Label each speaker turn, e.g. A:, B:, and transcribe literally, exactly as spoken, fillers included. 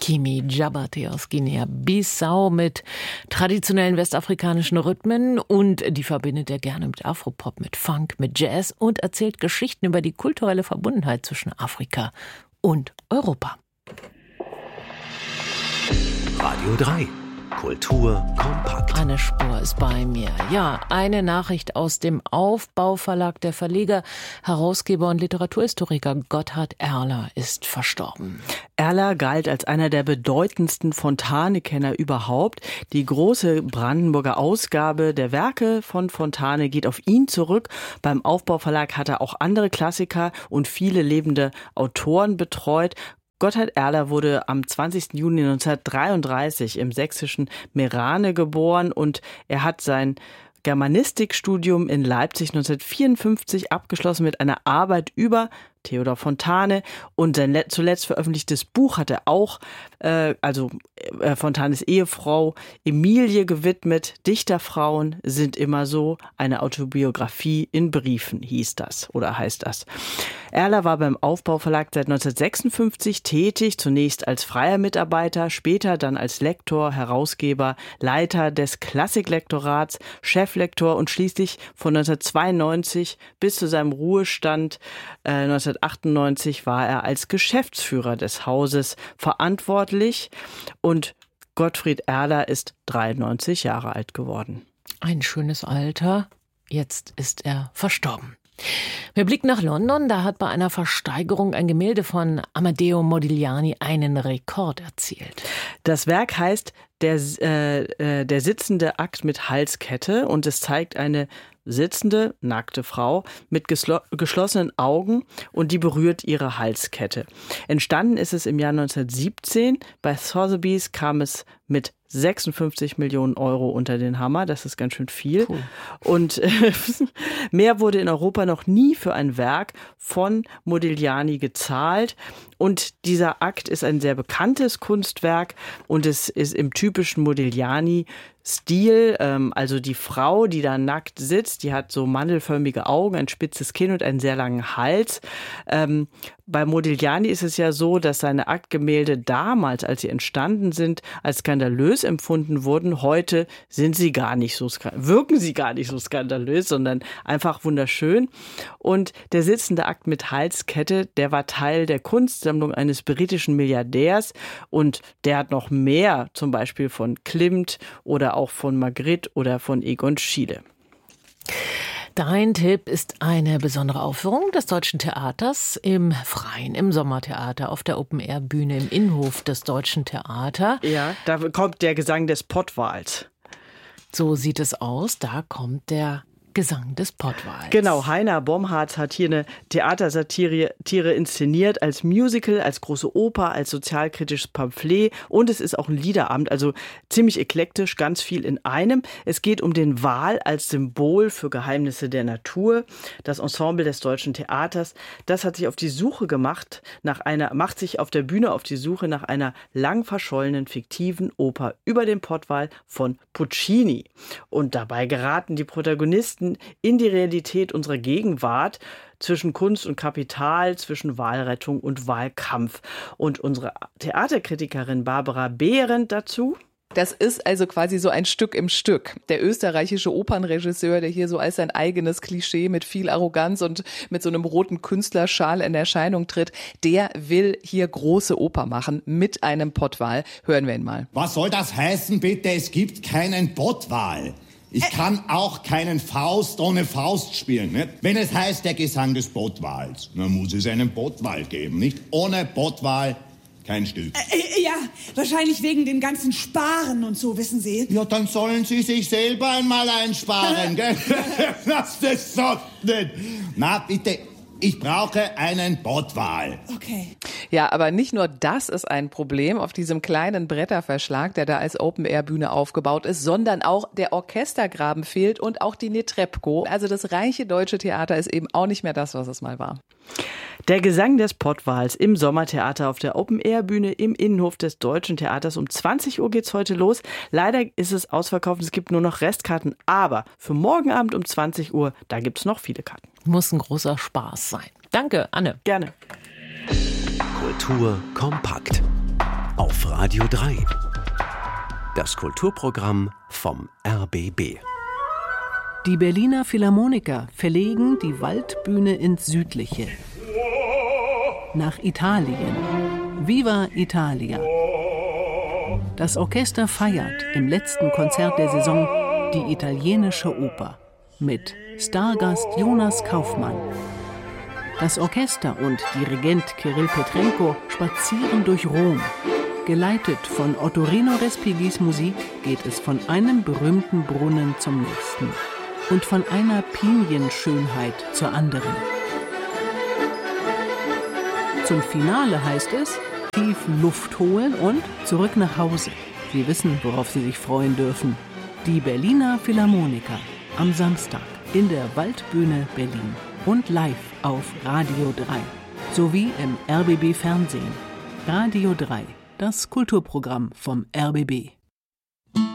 A: Kimi Djabate aus Guinea-Bissau mit traditionellen westafrikanischen Rhythmen, und die verbindet er gerne mit Afropop, mit Funk, mit Jazz und erzählt Geschichten über die kulturelle Verbundenheit zwischen Afrika und Europa.
B: Radio drei. Kultur kompakt.
A: Anne Spohr ist bei mir. Ja, eine Nachricht aus dem Aufbau-Verlag. Der Verleger, Herausgeber und Literaturhistoriker Gotthard Erler ist verstorben.
C: Erler galt als einer der bedeutendsten Fontane-Kenner überhaupt. Die große Brandenburger Ausgabe der Werke von Fontane geht auf ihn zurück. Beim Aufbau-Verlag hat er auch andere Klassiker und viele lebende Autoren betreut. Gotthard Erler wurde am zwanzigsten Juni neunzehnhundertdreiunddreißig im sächsischen Meerane geboren und er hat sein Germanistikstudium in Leipzig neunzehnhundertvierundfünfzig abgeschlossen mit einer Arbeit über Theodor Fontane, und sein zuletzt veröffentlichtes Buch hat er auch, äh, also äh, Fontanes Ehefrau Emilie gewidmet. Dichterfrauen sind immer so, eine Autobiografie in Briefen hieß das oder heißt das. Erler war beim Aufbau-Verlag seit neunzehnhundertsechsundfünfzig tätig, zunächst als freier Mitarbeiter, später dann als Lektor, Herausgeber, Leiter des Klassiklektorats, Cheflektor und schließlich von neunzehnhundertzweiundneunzig bis zu seinem Ruhestand äh, neunzehnhundertachtundneunzig war er als Geschäftsführer des Hauses verantwortlich, und Gottfried Erler ist dreiundneunzig Jahre alt geworden.
A: Ein schönes Alter. Jetzt ist er verstorben. Wir blicken nach London. Da hat bei einer Versteigerung ein Gemälde von Amedeo Modigliani einen Rekord erzielt.
C: Das Werk heißt der, äh, der sitzende Akt mit Halskette, und es zeigt eine sitzende, nackte Frau mit geslo- geschlossenen Augen, und die berührt ihre Halskette. Entstanden ist es im Jahr neunzehnhundertsiebzehn. Bei Sotheby's kam es mit sechsundfünfzig Millionen Euro unter den Hammer. Das ist ganz schön viel. Cool. Und äh, mehr wurde in Europa noch nie für ein Werk von Modigliani gezahlt. Und dieser Akt ist ein sehr bekanntes Kunstwerk, und es ist im typischen Modigliani-Stil. Ähm, also die Frau, die da nackt sitzt, die hat so mandelförmige Augen, ein spitzes Kinn und einen sehr langen Hals. Ähm, bei Modigliani ist es ja so, dass seine Aktgemälde damals, als sie entstanden sind, als skandalös empfunden wurden. Heute sind sie gar nicht so, wirken sie gar nicht so skandalös, sondern einfach wunderschön. Und der sitzende Akt mit Halskette, der war Teil der Kunstsammlung eines britischen Milliardärs, und der hat noch mehr, zum Beispiel von Klimt oder auch von Magritte oder von Egon Schiele.
A: Dein Tipp ist eine besondere Aufführung des Deutschen Theaters im Freien, im Sommertheater, auf der Open-Air-Bühne im Innenhof des Deutschen Theater.
C: Ja, da kommt der Gesang des Pottwals.
A: So sieht es aus, da kommt der Gesang des Pottwals.
C: Genau, Heiner Bomhardt hat hier eine Theatersatire Tiere inszeniert als Musical, als große Oper, als sozialkritisches Pamphlet, und es ist auch ein Liederabend, also ziemlich eklektisch, ganz viel in einem. Es geht um den Wal als Symbol für Geheimnisse der Natur. Das Ensemble des Deutschen Theaters, das hat sich auf die Suche gemacht, nach einer, macht sich auf der Bühne auf die Suche nach einer lang verschollenen fiktiven Oper über den Pottwal von Puccini. Und dabei geraten die Protagonisten in die Realität unserer Gegenwart, zwischen Kunst und Kapital, zwischen Wahlrettung und Wahlkampf. Und unsere Theaterkritikerin Barbara Behrendt dazu:
D: Das ist also quasi so ein Stück im Stück. Der österreichische Opernregisseur, der hier so als sein eigenes Klischee mit viel Arroganz und mit so einem roten Künstlerschal in Erscheinung tritt, der will hier große Oper machen mit einem Pottwal. Hören wir ihn mal.
E: Was soll das heißen, bitte? Es gibt keinen Pottwal. Ich kann auch keinen Faust ohne Faust spielen, nicht? Wenn es heißt, der Gesang des Pottwals, dann muss es einen Pottwal geben, nicht? Ohne Pottwal kein Stück.
F: Äh, ja, wahrscheinlich wegen dem ganzen Sparen und so, wissen Sie.
E: Ja, dann sollen Sie sich selber einmal einsparen, gell? Lass das so nicht. Na, bitte, ich brauche einen Pottwal.
F: Okay.
D: Ja, aber nicht nur das ist ein Problem auf diesem kleinen Bretterverschlag, der da als Open-Air-Bühne aufgebaut ist, sondern auch der Orchestergraben fehlt und auch die Netrebko. Also das reiche deutsche Theater ist eben auch nicht mehr das, was es mal war.
C: Der Gesang des Pottwals im Sommertheater auf der Open-Air-Bühne im Innenhof des Deutschen Theaters. Um zwanzig Uhr geht's heute los. Leider ist es ausverkauft, es gibt nur noch Restkarten. Aber für morgen Abend um zwanzig Uhr, da gibt's noch viele Karten.
A: Muss ein großer Spaß sein. Danke, Anne.
C: Gerne.
B: Kultur kompakt. Auf Radio drei. Das Kulturprogramm vom R B B.
G: Die Berliner Philharmoniker verlegen die Waldbühne ins Südliche. Nach Italien. Viva Italia. Das Orchester feiert im letzten Konzert der Saison die italienische Oper mit Stargast Jonas Kaufmann. Das Orchester und Dirigent Kirill Petrenko spazieren durch Rom. Geleitet von Ottorino Respigis Musik geht es von einem berühmten Brunnen zum nächsten und von einer Pinienschönheit zur anderen. Zum Finale heißt es, tief Luft holen und zurück nach Hause. Sie wissen, worauf Sie sich freuen dürfen. Die Berliner Philharmoniker am Samstag in der Waldbühne Berlin und live auf Radio drei sowie im R B B Fernsehen. Radio drei, das Kulturprogramm vom R B B.